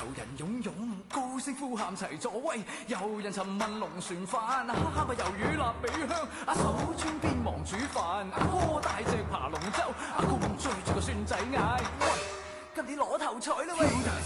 人湧湧，高聲呼喊齊助威。有人尋問龍船飯，蝦米魷魚臘味香。手穿邊忙煮飯，哥帶隻爬龍舟，公追住個孫仔嗌，喂，今年攞頭彩啦喂！